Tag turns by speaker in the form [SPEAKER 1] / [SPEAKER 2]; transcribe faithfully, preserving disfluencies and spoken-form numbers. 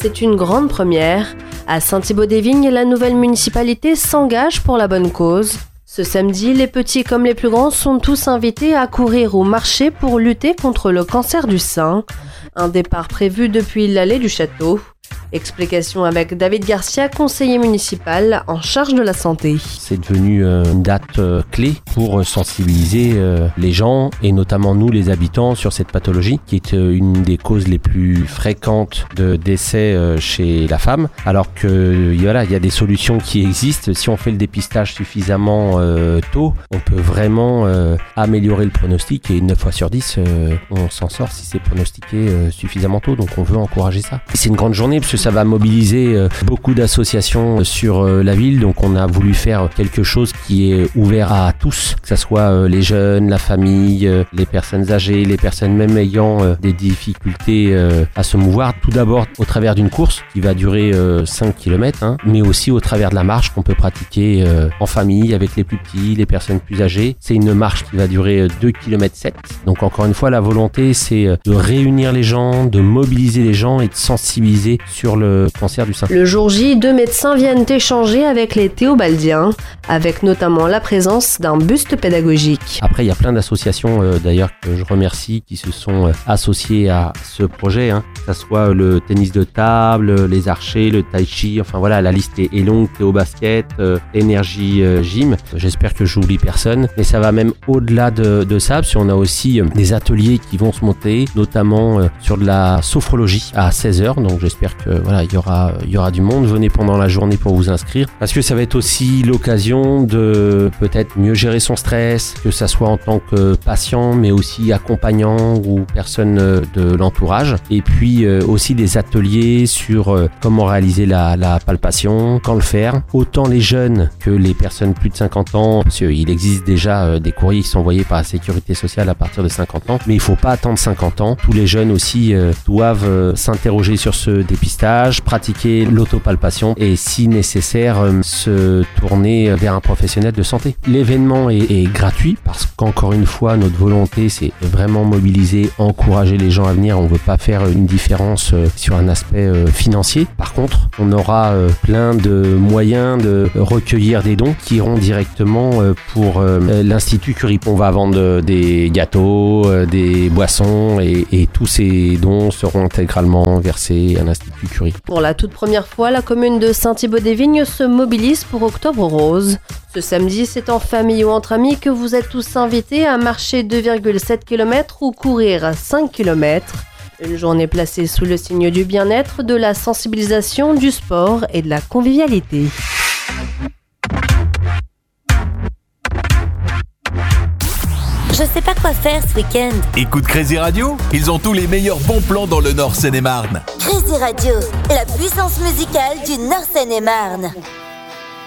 [SPEAKER 1] C'est une grande première. À Saint-Thibault-des-Vignes, la nouvelle municipalité s'engage pour la bonne cause. Ce samedi, les petits comme les plus grands sont tous invités à courir ou marcher pour lutter contre le cancer du sein. Un départ prévu depuis l'allée du château. Explication avec David Garcia, conseiller municipal en charge de la santé.
[SPEAKER 2] C'est devenu euh, une date euh, clé pour sensibiliser euh, les gens et notamment nous les habitants sur cette pathologie qui est euh, une des causes les plus fréquentes de décès euh, chez la femme. Alors que voilà, il y a des solutions qui existent. Si on fait le dépistage suffisamment euh, tôt, on peut vraiment euh, améliorer le pronostic et neuf fois sur dix, euh, on s'en sort si c'est pronostiqué euh, suffisamment tôt. Donc on veut encourager ça. C'est une grande journée parce que ça va mobiliser euh, beaucoup d'associations sur euh, la ville, donc on a voulu faire quelque chose qui est ouvert à tous, que ce soit euh, les jeunes, la famille, euh, les personnes âgées, les personnes même ayant euh, des difficultés euh, à se mouvoir, tout d'abord au travers d'une course qui va durer euh, cinq kilomètres, hein, mais aussi au travers de la marche qu'on peut pratiquer euh, en famille avec les plus petits, les personnes plus âgées. C'est une marche qui va durer euh, deux virgule sept kilomètres, donc encore une fois la volonté c'est euh, de réunir les gens, de mobiliser les gens et de sensibiliser sur le cancer du sein.
[SPEAKER 1] Le jour J, deux médecins viennent échanger avec les théobaldiens, avec notamment la présence d'un buste pédagogique.
[SPEAKER 2] Après, il y a plein d'associations euh, d'ailleurs que je remercie qui se sont euh, associées à ce projet, hein. Que ce soit le tennis de table, les archers, le tai chi, enfin voilà, la liste est, est longue, Théo Basket, euh, Énergie euh, Gym. J'espère que j'oublie personne, mais ça va même au-delà de, de ça, parce qu'on a aussi euh, des ateliers qui vont se monter, notamment euh, sur de la sophrologie à seize heures, donc j'espère que voilà, il y aura, il y aura du monde. Venez pendant la journée pour vous inscrire, parce que ça va être aussi l'occasion de peut-être mieux gérer son stress, que ça soit en tant que patient, mais aussi accompagnant ou personne de l'entourage. Et puis euh, aussi des ateliers sur euh, comment réaliser la, la palpation, quand le faire. Autant les jeunes que les personnes plus de cinquante ans, parce qu'il existe déjà euh, des courriers qui sont envoyés par la sécurité sociale à partir de cinquante ans, mais il ne faut pas attendre cinquante ans. Tous les jeunes aussi euh, doivent euh, s'interroger sur ce dépistage, pratiquer l'autopalpation et si nécessaire euh, se tourner vers un professionnel de santé. L'événement est, est gratuit parce qu'encore une fois notre volonté c'est vraiment mobiliser, encourager les gens à venir. On ne veut pas faire une différence euh, sur un aspect euh, financier. Par contre on aura euh, plein de moyens de recueillir des dons qui iront directement euh, pour euh, l'Institut Curie. On va vendre euh, des gâteaux, euh, des boissons et, et tous ces dons seront intégralement versés à l'Institut Curie.
[SPEAKER 1] Pour la toute première fois, la commune de Saint-Thibault-des-Vignes se mobilise pour Octobre Rose. Ce samedi, c'est en famille ou entre amis que vous êtes tous invités à marcher deux virgule sept kilomètres ou courir cinq kilomètres. Une journée placée sous le signe du bien-être, de la sensibilisation, du sport et de la convivialité.
[SPEAKER 3] Je sais pas quoi faire ce week-end.
[SPEAKER 4] Écoute Crazy Radio, ils ont tous les meilleurs bons plans dans le Nord Seine-et-Marne.
[SPEAKER 3] Crazy Radio, la puissance musicale du Nord Seine-et-Marne.